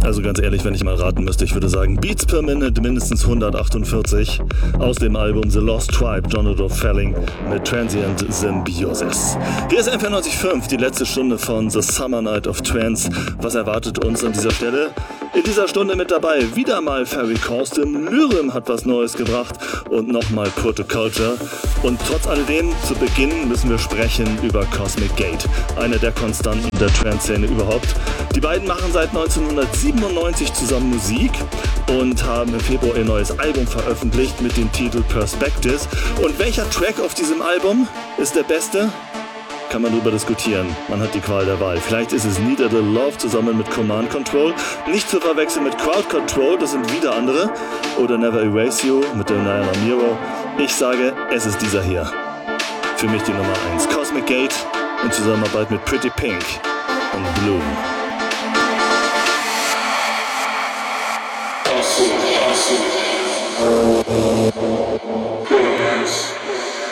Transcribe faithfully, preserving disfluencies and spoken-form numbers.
Also ganz ehrlich, wenn ich mal raten müsste, ich würde sagen Beats per Minute mindestens hundertachtundvierzig aus dem Album The Lost Tribe, Jonathan Felling mit Transient Symbiosis. Hier ist M vierundneunzig Komma fünf, die letzte Stunde von The Summer Night of Trance. Was erwartet uns an dieser Stelle? In dieser Stunde mit dabei wieder mal Ferry Corsten, Lyrim hat was Neues gebracht und nochmal Protoculture. Und trotz alledem, zu Beginn müssen wir sprechen über Cosmic Gate, eine der Konstanten der Trance-Szene überhaupt. Die beiden machen seit neunzehnhundertsiebenundneunzig zusammen Musik und haben im Februar ihr neues Album veröffentlicht mit dem Titel Perspectives. Und welcher Track auf diesem Album ist der beste? Kann man darüber diskutieren. Man hat die Qual der Wahl. Vielleicht ist es Need a Little Love zusammen mit Command Control. Nicht zu verwechseln mit Crowd Control, das sind wieder andere. Oder Never Erase You mit dem Diana Miro. Ich sage, es ist dieser hier. Für mich die Nummer eins. Cosmic Gate in Zusammenarbeit mit Pretty Pink und Bloom. Awesome, awesome.